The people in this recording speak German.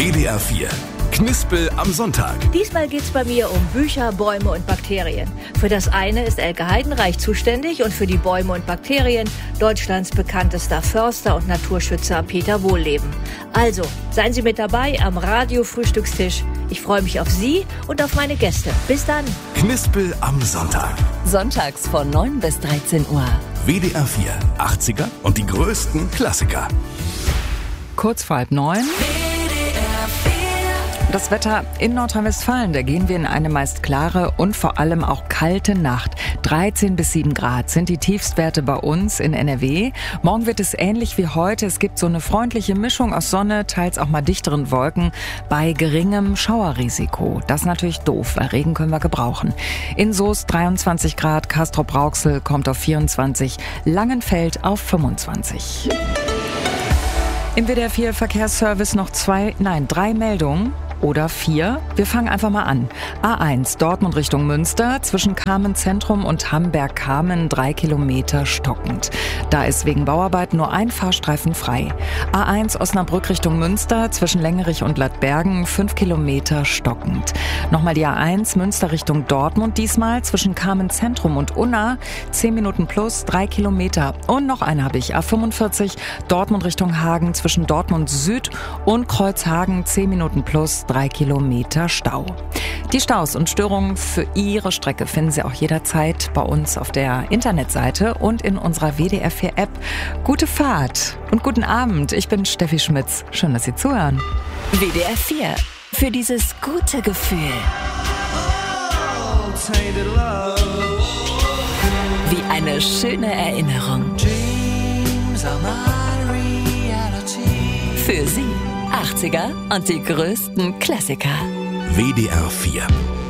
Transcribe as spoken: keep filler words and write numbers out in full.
W D R vier. Knispel am Sonntag. Diesmal geht's bei mir um Bücher, Bäume und Bakterien. Für das eine ist Elke Heidenreich zuständig und für die Bäume und Bakterien Deutschlands bekanntester Förster und Naturschützer Peter Wohlleben. Also, seien Sie mit dabei am Radio-Frühstückstisch. Ich freue mich auf Sie und auf meine Gäste. Bis dann. Knispel am Sonntag. Sonntags von neun bis dreizehn Uhr. W D R vier, achtziger und die größten Klassiker. Kurz vor halb neun. Das Wetter in Nordrhein-Westfalen, da gehen wir in eine meist klare und vor allem auch kalte Nacht. dreizehn bis sieben Grad sind die Tiefstwerte bei uns in N R W. Morgen wird es ähnlich wie heute. Es gibt so eine freundliche Mischung aus Sonne, teils auch mal dichteren Wolken bei geringem Schauerrisiko. Das ist natürlich doof, weil Regen können wir gebrauchen. In Soest dreiundzwanzig Grad, Castrop-Rauxel kommt auf vierundzwanzig, Langenfeld auf fünfundzwanzig. Im W D R vier Verkehrsservice noch zwei, nein, drei Meldungen. Oder vier. Wir fangen einfach mal an. A eins, Dortmund Richtung Münster, zwischen Kamen-Zentrum und Hamberg-Kamen drei Kilometer stockend. Da ist wegen Bauarbeiten nur ein Fahrstreifen frei. A eins, Osnabrück Richtung Münster, zwischen Längerich und Ladbergen fünf Kilometer stockend. Nochmal die A eins, Münster Richtung Dortmund, diesmal zwischen Kamen-Zentrum und Unna, zehn Minuten plus, drei Kilometer. Und noch eine habe ich, A fünfundvierzig, Dortmund Richtung Hagen, zwischen Dortmund Süd und Kreuzhagen, zehn Minuten plus, drei Kilometer Stau. Die Staus und Störungen für Ihre Strecke finden Sie auch jederzeit bei uns auf der Internetseite und in unserer W D R vier App. Gute Fahrt und guten Abend. Ich bin Steffi Schmitz. Schön, dass Sie zuhören. W D R vier. Für dieses gute Gefühl. Wie eine schöne Erinnerung. Für Sie. achtziger und die größten Klassiker. W D R vier.